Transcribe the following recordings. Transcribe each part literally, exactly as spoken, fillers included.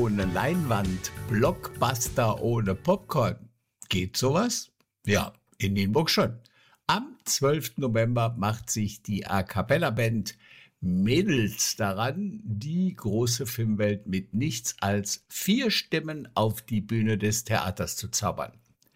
ohne Leinwand, Blockbuster ohne Popcorn. Geht sowas? Ja, in Nienburg schon. Am zwölften November macht sich die A-Cappella-Band Mädels daran, die große Filmwelt mit nichts als vier Stimmen auf die Bühne des Theaters zu zaubern.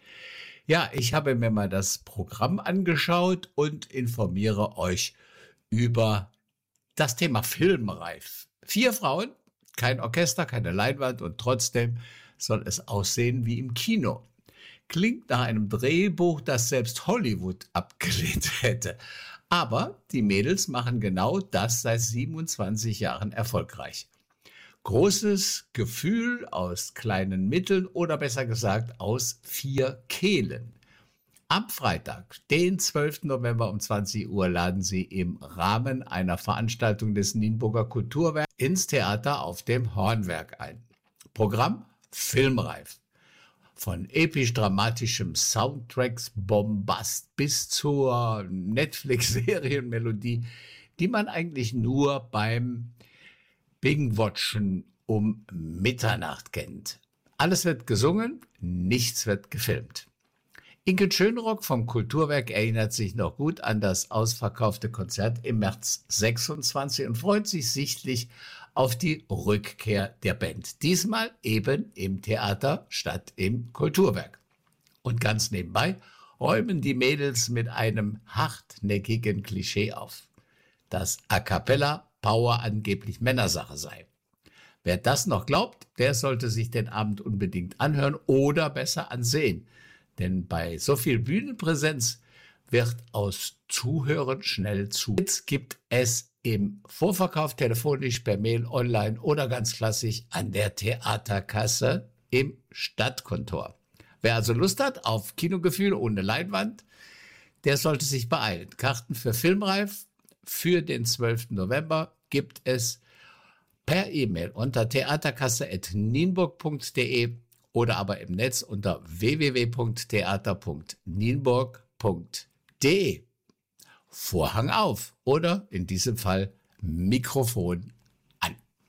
Ja, ich habe mir mal das Programm angeschaut und informiere euch über das Thema Filmreif. Vier Frauen, kein Orchester, keine Leinwand und trotzdem soll es aussehen wie im Kino. Klingt nach einem Drehbuch, das selbst Hollywood abgelehnt hätte. Aber die Mädels machen genau das seit siebenundzwanzig Jahren erfolgreich. Großes Gefühl aus kleinen Mitteln oder besser gesagt aus vier Kehlen. Am Freitag, den zwölften November um zwanzig Uhr, laden sie im Rahmen einer Veranstaltung des Nienburger Kulturwerks ins Theater auf dem Hornwerk ein. Programm filmreif. Von episch-dramatischem Soundtracks-Bombast bis zur Netflix-Serienmelodie, die man eigentlich nur beim Bing-Watchen um Mitternacht kennt. Alles wird gesungen, nichts wird gefilmt. Inke Schönrock vom Kulturwerk erinnert sich noch gut an das ausverkaufte Konzert im März sechsundzwanzig und freut sich sichtlich auf die Rückkehr der Band. Diesmal eben im Theater statt im Kulturwerk. Und ganz nebenbei räumen die Mädels mit einem hartnäckigen Klischee auf, dass A Cappella Power angeblich Männersache sei. Wer das noch glaubt, der sollte sich den Abend unbedingt anhören oder besser ansehen. Denn bei so viel Bühnenpräsenz wird aus Zuhören schnell zu. Jetzt gibt es im Vorverkauf telefonisch, per Mail, online oder ganz klassisch an der Theaterkasse im Stadtkontor. Wer also Lust hat auf Kinogefühl ohne Leinwand, der sollte sich beeilen. Karten für Filmreif für den zwölften November gibt es per E-Mail unter theaterkasse at nienburg punkt de oder aber im Netz unter w w w punkt theater punkt nienburg punkt de. Vorhang auf oder in diesem Fall Mikrofon